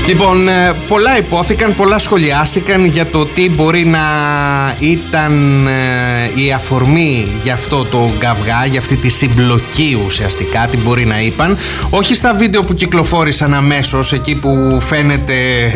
Λοιπόν, πολλά υπόθηκαν, πολλά σχολιάστηκαν για το τι μπορεί να ήταν η αφορμή για αυτό το καυγά, για αυτή τη συμπλοκή ουσιαστικά, τι μπορεί να είπαν. Όχι στα βίντεο που κυκλοφόρησαν αμέσως, εκεί που φαίνεται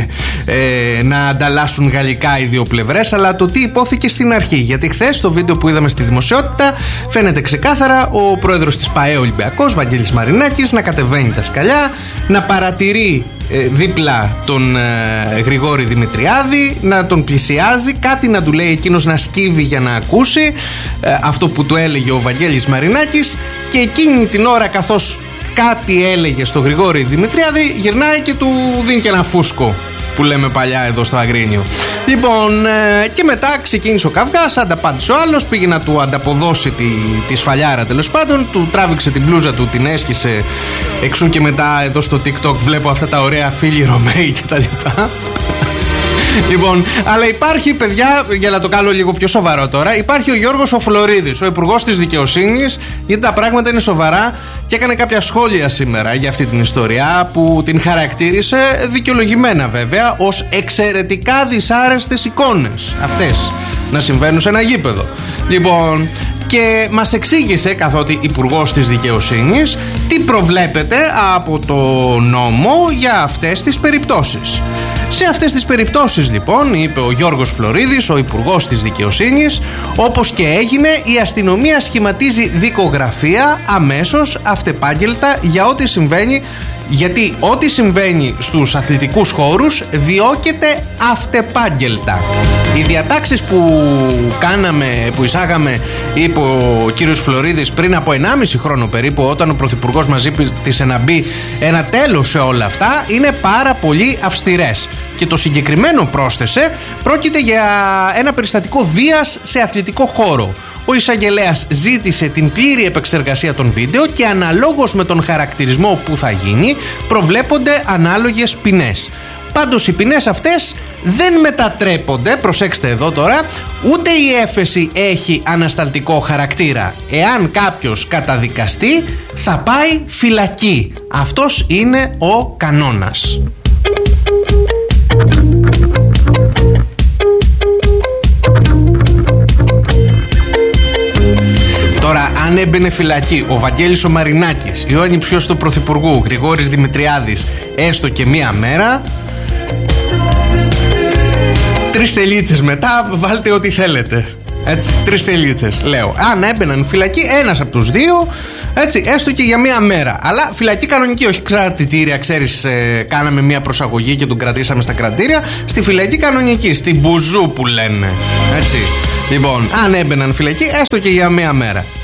να ανταλλάσσουν γαλλικά οι δύο πλευρές, αλλά το τι υπόθηκε στην αρχή. Γιατί χθες στο βίντεο που είδαμε στη δημοσιότητα φαίνεται ξεκάθαρα ο πρόεδρος της ΠΑΕ Ολυμπιακός, Βαγγέλης Μαρινάκης, να κατεβαίνει τα σκαλιά, να παρατηρεί δίπλα τον Γρηγόρη Δημητριάδη, να τον πλησιάζει, κάτι να του λέει, εκείνος να σκύβει για να ακούσει αυτό που του έλεγε ο Βαγγέλης Μαρινάκης, και εκείνη την ώρα, καθώς κάτι έλεγε στο Γρηγόρη Δημητριάδη, γυρνάει και του δίνει και ένα φούσκο, που λέμε παλιά εδώ στο Αγρίνιο. Λοιπόν, και μετά ξεκίνησε ο καυγάς, ανταπάντησε ο άλλος, πήγε να του ανταποδώσει τη σφαλιάρα, τέλος πάντων, του τράβηξε την μπλούζα του, την έσκησε, εξού και μετά εδώ στο TikTok βλέπω αυτά τα ωραία φίλοι Ρωμαίοι και τα λοιπά. Λοιπόν, αλλά υπάρχει, παιδιά, για να το κάνω λίγο πιο σοβαρό τώρα, υπάρχει ο Γιώργος ο Φλωρίδης, ο Υπουργός της Δικαιοσύνης, γιατί τα πράγματα είναι σοβαρά, και έκανε κάποια σχόλια σήμερα για αυτή την ιστορία που την χαρακτήρισε, δικαιολογημένα βέβαια, ως εξαιρετικά δυσάρεστες εικόνες αυτές να συμβαίνουν σε ένα γήπεδο. Λοιπόν, και μας εξήγησε, καθότι Υπουργός της Δικαιοσύνης, τι προβλέπεται από το νόμο για αυτές τις περιπτώσεις. Σε αυτές τις περιπτώσεις, λοιπόν, είπε ο Γιώργος Φλωρίδης, ο Υπουργός της Δικαιοσύνης, όπως και έγινε, η αστυνομία σχηματίζει δικογραφία αμέσως, αυτεπάγγελτα, για ό,τι συμβαίνει, γιατί ό,τι συμβαίνει στους αθλητικούς χώρους διώκεται αυτεπάγγελτα. Οι διατάξεις που εισάγαμε, είπε ο κύριος Φλωρίδης, πριν από 1,5 χρόνο περίπου, όταν ο Πρωθυπουργός μας ζήτησε να μπει ένα τέλος σε όλα αυτά, είναι πάρα πολύ αυστηρές. Και το συγκεκριμένο, πρόσθεσε, πρόκειται για ένα περιστατικό βίας σε αθλητικό χώρο. Ο εισαγγελέας ζήτησε την πλήρη επεξεργασία των βίντεο και αναλόγως με τον χαρακτηρισμό που θα γίνει προβλέπονται ανάλογες ποινές. Πάντως οι ποινές αυτές δεν μετατρέπονται, προσέξτε εδώ τώρα, ούτε η έφεση έχει ανασταλτικό χαρακτήρα. Εάν κάποιος καταδικαστεί θα πάει φυλακή. Αυτός είναι ο κανόνας. Τώρα, αν έμπαινε φυλακή ο Βαγγέλης ο Μαρινάκης ή ο ανιψιός του Πρωθυπουργού Γρηγόρης Δημητριάδης έστω και μία μέρα, 3 τελίτσες μετά, βάλτε ό,τι θέλετε. Έτσι, 3 τελίτσες, λέω. Αν έμπαιναν φυλακή ένας από τους δύο, έτσι, έστω και για μία μέρα. Αλλά φυλακή κανονική, όχι κρατητήρια, ξέρεις, κάναμε μία προσαγωγή και τον κρατήσαμε στα κρατήρια. Στη φυλακή κανονική, στην μπουζού που λένε. Έτσι. Λοιπόν, αν έμπαιναν φυλακή, έστω και για μία μέρα.